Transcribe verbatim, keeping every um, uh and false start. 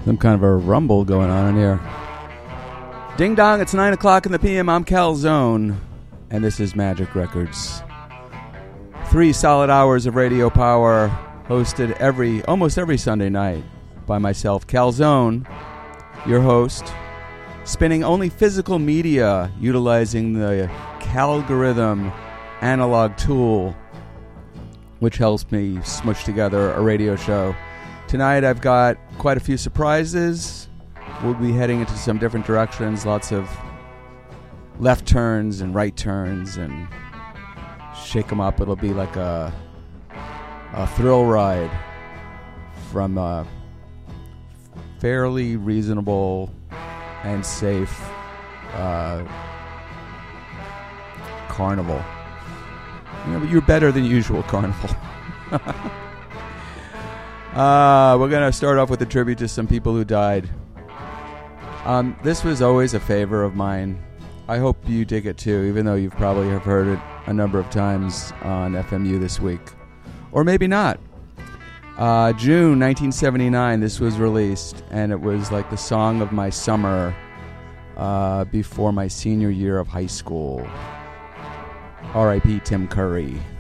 Some kind of a rumble going on in here. Ding dong, it's nine o'clock in the p m. I'm Calzone, and this is Magic Records. Three solid hours of radio power, hosted every, almost every Sunday night by myself, Calzone, your host, spinning only physical media, utilizing the Calgorithm analog tool, which helps me smush together a radio show. Tonight I've got quite a few surprises. We'll be heading into some different directions, lots of left turns and right turns, and shake them up. It'll be like a, a thrill ride from a fairly reasonable and safe uh, carnival. You know, but you're better than usual carnival. uh, we're going to start off with a tribute to some people who died. Um, this was always a favor of mine. I hope you dig it too, even though you've probably have heard it a number of times on F M U this week. Or maybe not. Uh, June nineteen seventy-nine, this was released, and it was like the song of my summer uh, before my senior year of high school. R I P Tim Curry.